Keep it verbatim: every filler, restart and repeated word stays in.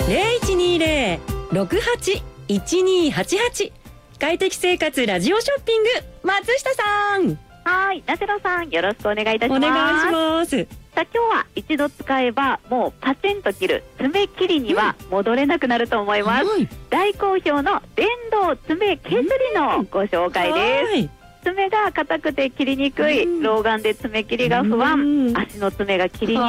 ゼロいちにゼロ ろくはち いちにはちはち。快適生活ラジオショッピング、松下さん。 はい、ナセロさん、よろしくお願いいたします。 お願いします。 さあ、今日は一度使えばもうパチンと切る爪切りには戻れなくなると思います、うん、大好評の電動爪削りのご紹介です、うん、爪が硬くて切りにくい、老眼で爪切りが不安、足の爪が切りにくい